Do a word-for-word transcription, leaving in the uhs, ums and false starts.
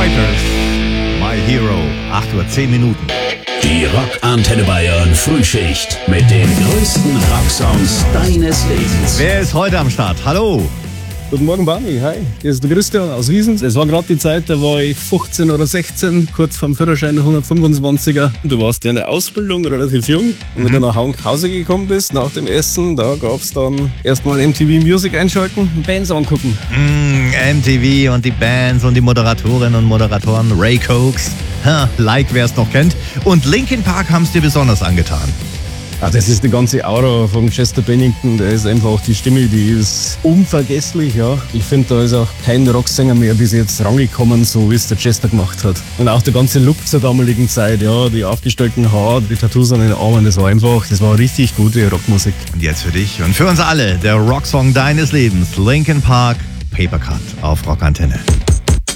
Fighters, My Hero, acht Uhr zehn Minuten. Die Rockantenne Bayern Frühschicht mit den größten Rocksongs deines Lebens. Wer ist heute am Start? Hallo. Guten Morgen, Barney. Hi, hier ist der Christian aus Wiesen. Es war gerade die Zeit, da war ich fünfzehn oder sechzehn, kurz vorm Führerschein hundertfünfundzwanziger. Du warst ja in der Ausbildung, relativ jung. Und wenn Mhm. du nach Hause gekommen bist, nach dem Essen, da gab's dann erstmal M T V Music einschalten und Bands angucken. Mm, M T V und die Bands und die Moderatorinnen und Moderatoren, Ray Cokes, ha, like wer es noch kennt. Und Linkin Park haben es dir besonders angetan. Ah, das ist die ganze Aura von Chester Bennington. Der ist einfach, die Stimme, die ist unvergesslich, ja. Ich finde, da ist auch kein Rocksänger mehr bis jetzt rangekommen, so wie es der Chester gemacht hat. Und auch der ganze Look zur damaligen Zeit, ja, die aufgestellten Haare, die Tattoos an den Armen, das war einfach, das war richtig gute Rockmusik. Und jetzt für dich und für uns alle der Rocksong deines Lebens, Linkin Park, Paper Cut auf Rockantenne.